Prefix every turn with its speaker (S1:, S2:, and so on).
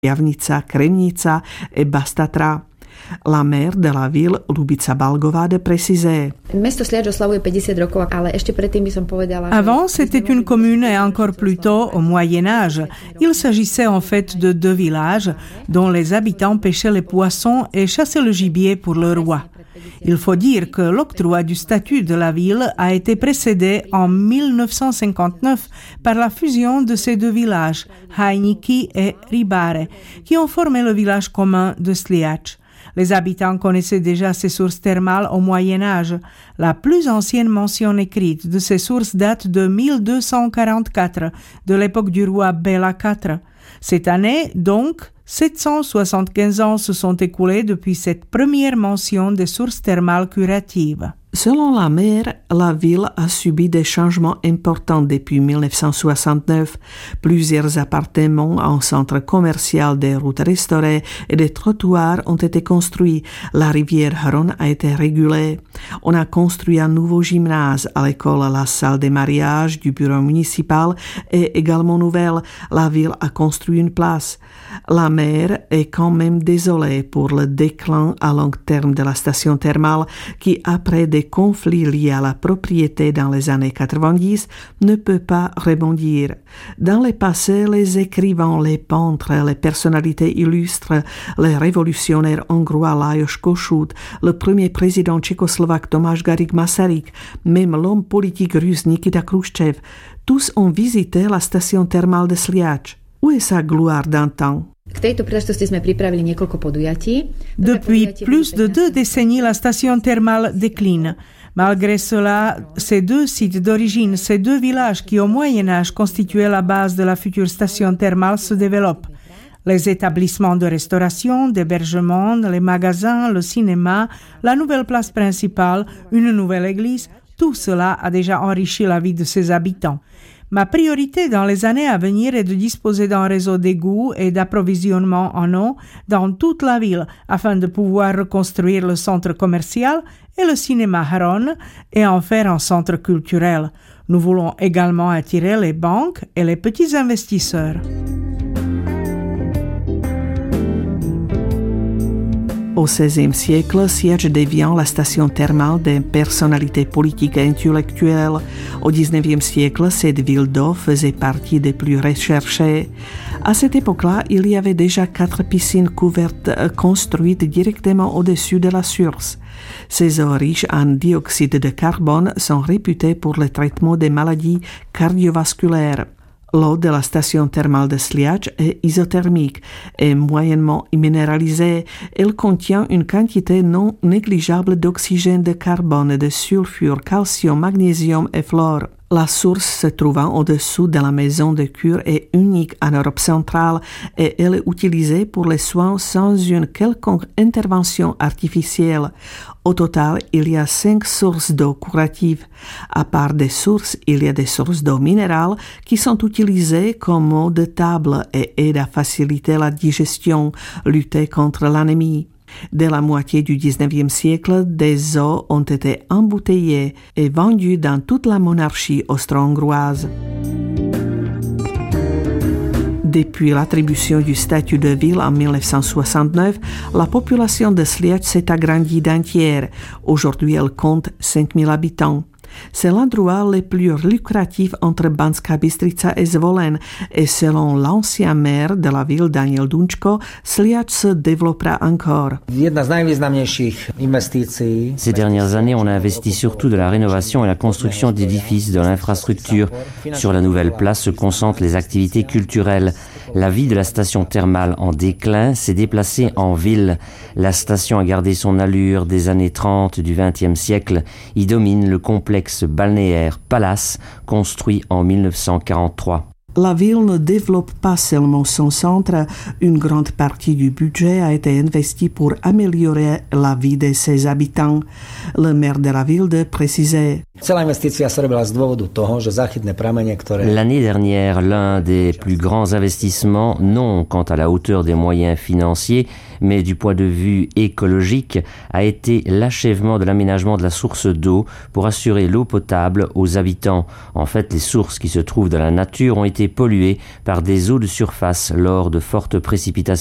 S1: Javnica, Kremnica et Bastatra. La maire de la ville, Lubica Balgová, précisait.
S2: Avant, c'était une commune et encore plus tôt, au Moyen-Âge. Il s'agissait en fait de 2 villages dont les habitants pêchaient les poissons et chassaient le gibier pour le roi. Il faut dire que l'octroi du statut de la ville a été précédé en 1959 par la fusion de ces 2 villages, Hajniki et Ribare, qui ont formé le village commun de Sliač. Les habitants connaissaient déjà ces sources thermales au Moyen-Âge. La plus ancienne mention écrite de ces sources date de 1244, de l'époque du roi Béla IV. Cette année, donc, 775 ans se sont écoulés depuis cette première mention des sources thermales curatives.
S1: Selon la maire, la ville a subi des changements importants depuis 1969. Plusieurs appartements, un centre commercial, des routes restaurées et des trottoirs ont été construits. La rivière Hron a été régulée. On a construit un nouveau gymnase à l'école, la salle des mariages du bureau municipal est également nouvelle. La ville a construit une place. La maire est quand même désolée pour le déclin à long terme de la station thermale qui, après des conflits liés à la propriété dans les années 90, ne peut pas rebondir. Dans le passé, les écrivains, les peintres, les personnalités illustres, les révolutionnaires hongrois Lajos Kossuth, le premier président tchécoslovaque Tomáš Garrigue Masaryk, même l'homme politique russe Nikita Khrouchtchev, tous ont visité la station thermale de Sliač. Où est sa gloire d'antan?
S2: Depuis plus de 2 décennies, la station thermale décline. Malgré cela, ces 2 sites d'origine, ces 2 villages qui au Moyen-Âge constituaient la base de la future station thermale se développent. Les établissements de restauration, d'hébergement, les magasins, le cinéma, la nouvelle place principale, une nouvelle église, tout cela a déjà enrichi la vie de ses habitants. Ma priorité dans les années à venir est de disposer d'un réseau d'égouts et d'approvisionnement en eau dans toute la ville afin de pouvoir reconstruire le centre commercial et le cinéma Hron et en faire un centre culturel. Nous voulons également attirer les banques et les petits investisseurs.
S1: Au XVIe siècle, Sliač devient la station thermale des personnalités politiques et intellectuelles. Au XIXe siècle, cette ville d'eau faisait partie des plus recherchées. À cette époque-là, il y avait déjà 4 piscines couvertes construites directement au-dessus de la source. Ces eaux riches en dioxyde de carbone sont réputées pour le traitement des maladies cardiovasculaires. L'eau de la station thermale de Sliač est isothermique et moyennement minéralisée. Elle contient une quantité non négligeable d'oxygène, de carbone, de sulfure, calcium, magnésium et fluor. La source se trouvant au-dessous de la maison de cure est unique en Europe centrale et elle est utilisée pour les soins sans une quelconque intervention artificielle. Au total, il y a 5 sources d'eau curatives. À part des sources, il y a des sources d'eau minérale qui sont utilisées comme eau de table et aident à faciliter la digestion, lutter contre l'anémie. Dès la moitié du XIXe siècle, des eaux ont été embouteillées et vendues dans toute la monarchie austro-hongroise. Depuis l'attribution du statut de ville en 1969, la population de Sliač s'est agrandie d'un tiers. Aujourd'hui, elle compte 5000 habitants. C'est l'endroit le plus lucratif entre Banská Bystrica et Zvolen et selon l'ancien maire de la ville Daniel Dunčko, Sliač se développera encore.
S3: Ces dernières années, on a investi surtout de la rénovation et la construction d'édifices, de l'infrastructure. Sur la nouvelle place se concentrent les activités culturelles. La vie de la station thermale en déclin s'est déplacée en ville. La station a gardé son allure des années 30 du XXe siècle. Y domine le complexe balnéaire Palace, construit en 1943.
S1: La ville ne développe pas seulement son centre, une grande partie du budget a été investie pour améliorer la vie de ses habitants. Le maire de la ville précisait.
S3: L'année dernière, l'un des plus grands investissements, non quant à la hauteur des moyens financiers, mais du point de vue écologique, a été l'achèvement de l'aménagement de la source d'eau pour assurer l'eau potable aux habitants. En fait, les sources qui se trouvent dans la nature ont été été polluée par des eaux de surface lors de fortes précipitations